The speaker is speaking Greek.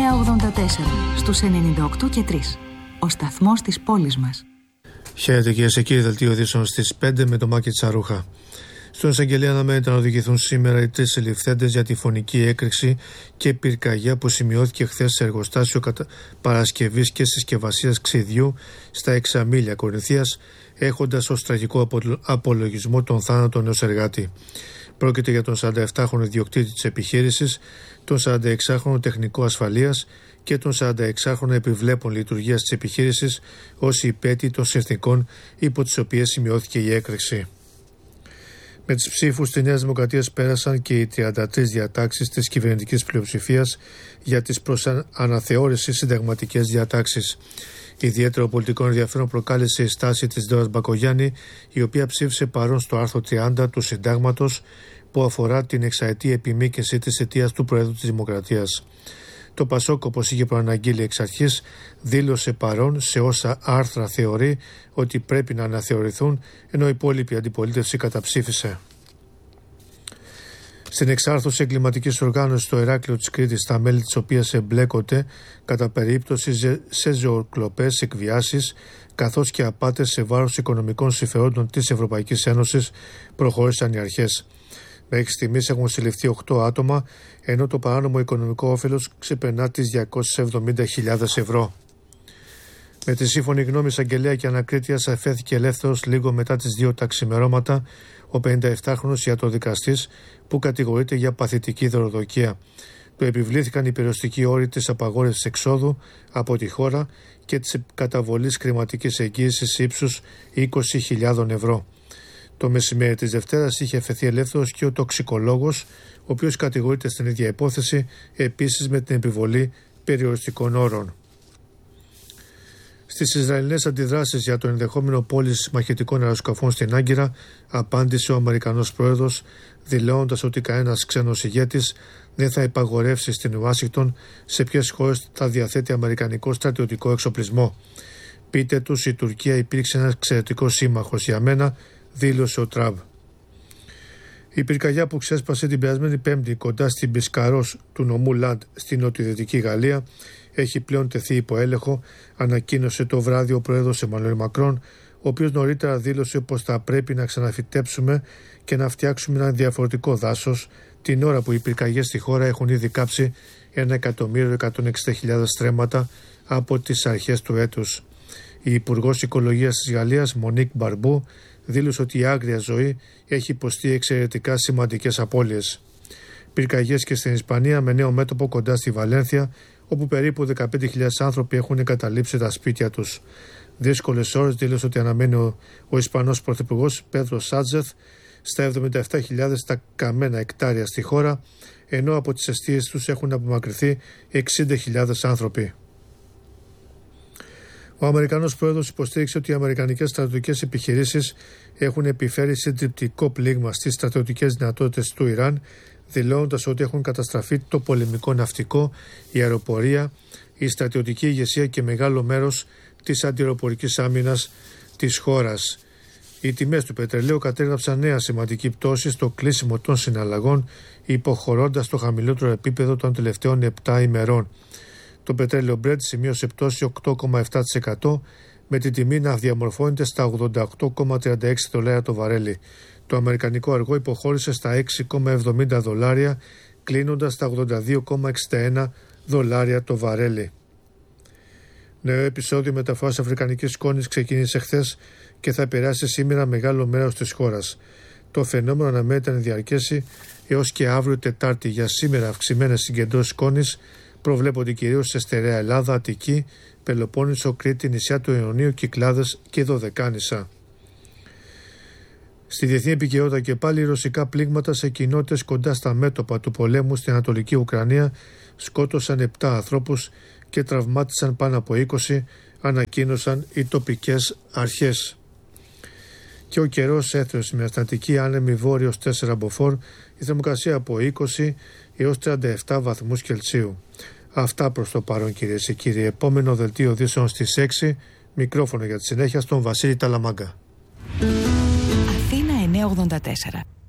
984 στους 98 και 3. Ο σταθμός της πόλης μας. Χαίρετε κυρίες και κύριοι, δελτίο ειδήσεων στις 5 με το Μάκη Τσαρούχα. Στον εισαγγελέα αναμένεται να οδηγηθούν σήμερα οι 3 συλληφθέντες για τη φωνική έκρηξη και πυρκαγιά που σημειώθηκε χθες σε εργοστάσιο παρασκευής και συσκευασίας ξυδιού στα Εξαμήλια Κορινθίας, έχοντας ως τραγικό απολογισμό τον θάνατο ενός εργάτη. Πρόκειται για τον 47χρονο ιδιοκτήτη της επιχείρησης, τον 46χρονο τεχνικό ασφαλείας και τον 46χρονο επιβλέπων λειτουργίας της επιχείρησης ως υπέτη των συνθηκών υπό τις οποίες σημειώθηκε η έκρηξη. Με τις ψήφους της Νέας Δημοκρατίας πέρασαν και οι 33 διατάξεις της κυβερνητικής πλειοψηφίας για τις προς αναθεώρηση συνταγματικές διατάξεις. Ιδιαίτερο πολιτικό ενδιαφέρον προκάλεσε η στάση της Δώρας Μπακογιάννη, η οποία ψήφισε παρόν στο άρθρο 30 του Συντάγματος που αφορά την εξαετή επιμήκυνση της θητείας του Προέδρου της Δημοκρατίας. Το Πασόκ, όπως είχε προαναγγείλει εξ αρχής, δήλωσε παρόν σε όσα άρθρα θεωρεί ότι πρέπει να αναθεωρηθούν, ενώ η υπόλοιπη αντιπολίτευση καταψήφισε. Στην εξάρθρωση εγκληματικής οργάνωσης στο Ηράκλειο της Κρήτης, τα μέλη της οποίας εμπλέκονται κατά περίπτωση σε ζωοκλοπές, εκβιάσεις, καθώς και απάτες σε βάρος οικονομικών συμφερόντων της Ευρωπαϊκής Ένωσης, προχώρησαν οι αρχές. Μέχρι στιγμής έχουν συλληφθεί 8 άτομα, ενώ το παράνομο οικονομικό όφελος ξεπερνά τις 270.000 ευρώ. Με τη σύμφωνη γνώμη εισαγγελέα και ανακρίτειας αφέθηκε ελεύθερος λίγο μετά τις 2 τα ξημερώματα ο 57χρονος ιατροδικαστής που κατηγορείται για παθητική δωροδοκία. Του επιβλήθηκαν οι περιοριστικοί όροι της απαγόρευσης εξόδου από τη χώρα και της καταβολής χρηματικής εγγύησης ύψους 20.000 ευρώ. Το μεσημέρι της Δευτέρας είχε αφαιθεί ελεύθερος και ο τοξικολόγος, ο οποίος κατηγορείται στην ίδια υπόθεση, επίσης με την επιβολή περιοριστικών όρων. Στις Ισραηλινές αντιδράσεις για το ενδεχόμενο πώληση μαχητικών αεροσκαφών στην Άγκυρα, απάντησε ο Αμερικανός πρόεδρος, δηλώνοντας ότι κανένας ξένος ηγέτης δεν θα υπαγορεύσει στην Ουάσιγκτον σε ποιες χώρες θα διαθέτει αμερικανικό στρατιωτικό εξοπλισμό. «Πείτε τους, η Τουρκία υπήρξε ένας εξαιρετικός σύμμαχος για μένα», δήλωσε ο Τραμπ. Η πυρκαγιά που ξέσπασε την περασμένη Πέμπτη κοντά στην Μπισκαρός του νομού Λαντ στην νοτιοδυτική Γαλλία έχει πλέον τεθεί υπό έλεγχο, ανακοίνωσε το βράδυ ο πρόεδρος Εμμανουέλ Μακρόν, ο οποίος νωρίτερα δήλωσε πως θα πρέπει να ξαναφυτέψουμε και να φτιάξουμε ένα διαφορετικό δάσος, την ώρα που οι πυρκαγιές στη χώρα έχουν ήδη κάψει 1.160.000 στρέμματα από τις αρχές του έτους. Η Υπουργός Οικολογίας της Γαλλίας, Μονίκ Μπαρμπού, δήλωσε ότι η άγρια ζωή έχει υποστεί εξαιρετικά σημαντικές απώλειες. Πυρκαγιές και στην Ισπανία, με νέο μέτωπο κοντά στη Βαλένθια, όπου περίπου 15.000 άνθρωποι έχουν εγκαταλείψει τα σπίτια τους. Δύσκολες ώρες, δήλωσε ότι αναμένει ο Ισπανός Πρωθυπουργός Πέδρο Σάντζεθ στα 77.000 τα καμένα εκτάρια στη χώρα, ενώ από τις εστίες τους έχουν απομακρυνθεί 60.000 άνθρωποι. Ο Αμερικανός πρόεδρος υποστήριξε ότι οι αμερικανικές στρατιωτικές επιχειρήσεις έχουν επιφέρει συντριπτικό πλήγμα στις στρατιωτικές δυνατότητες του Ιράν, δηλώνοντας ότι έχουν καταστραφεί το πολεμικό ναυτικό, η αεροπορία, η στρατιωτική ηγεσία και μεγάλο μέρος της αντιαεροπορικής άμυνας της χώρας. Οι τιμές του πετρελαίου κατέγραψαν νέα σημαντική πτώση στο κλείσιμο των συναλλαγών, υποχωρώντας το χαμηλότερο επίπεδο των τελευταίων 7 ημερών. Το πετρέλαιο Brent σημείωσε πτώση 8,7%, με τη τιμή να διαμορφώνεται στα $88,36 το βαρέλι. Το αμερικανικό αργό υποχώρησε στα $6,70, κλείνοντας στα $82,61 το βαρέλι. Νέο επεισόδιο μεταφοράς αφρικανικής σκόνης ξεκίνησε χθες και θα επηρεάσει σήμερα μεγάλο μέρος της χώρας. Το φαινόμενο αναμένεται να διαρκέσει έως και αύριο Τετάρτη. Για σήμερα αυξημένες συγκεντρώσεις σκόνης προβλέπονται κυρίως σε στερεά Ελλάδα, Αττική, Πελοπόννησο, Κρήτη, νησιά του Ιωνίου, Κυκλάδες και Δωδεκάνησα. Στη διεθνή επικαιρότητα και πάλι, ρωσικά πλήγματα σε κοινότητες κοντά στα μέτωπα του πολέμου στην Ανατολική Ουκρανία σκότωσαν 7 ανθρώπους και τραυμάτισαν πάνω από 20, ανακοίνωσαν οι τοπικές αρχές. Και ο καιρός έθεωσε με αστατική άνεμη βόρειος 4 μποφόρ, η θερμοκρασία από 20 έως 37 βαθμούς Κελσίου. Αυτά προς το παρόν, κυρίες και κύριοι. Επόμενο δελτίο ειδήσεων στις 6, μικρόφωνο για τη συνέχεια στον Βασίλη Ταλαμάγκα. Αθήνα 984.